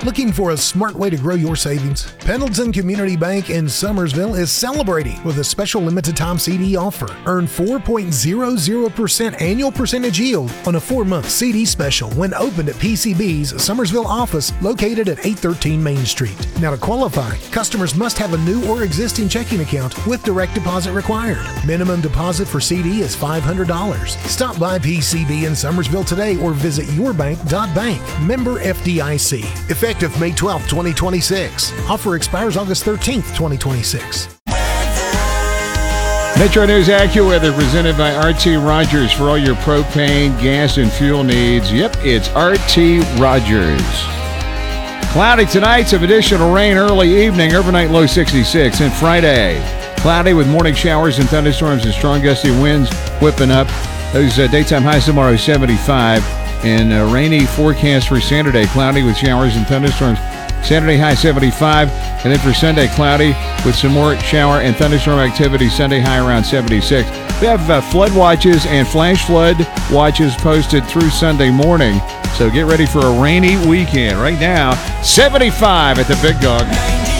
Looking for a smart way to grow your savings? Pendleton Community Bank in Summersville is celebrating with a special limited time CD offer. Earn 4.00% annual percentage yield on a 4-month CD special when opened at PCB's Summersville office located at 813 Main Street. Now to qualify, customers must have a new or existing checking account with direct deposit required. Minimum deposit for CD is $500. Stop by PCB in Summersville today or visit yourbank.bank. Member FDIC. Effective May 12, 2026. Offer expires August 13th, 2026. Metro News AccuWeather presented by RT Rogers for all your propane, gas, and fuel needs. Yep, it's RT Rogers. Cloudy tonight, some additional rain early evening, overnight low 66. And Friday, cloudy with morning showers and thunderstorms and strong gusty winds whipping up. Those daytime highs tomorrow 75. And a rainy forecast for Saturday, cloudy with showers and thunderstorms. Saturday high 75, and then for Sunday, cloudy with some more shower and thunderstorm activity. Sunday high around 76. We have flood watches and flash flood watches posted through Sunday morning. So get ready for a rainy weekend. Right now, 75 at the Big Dog.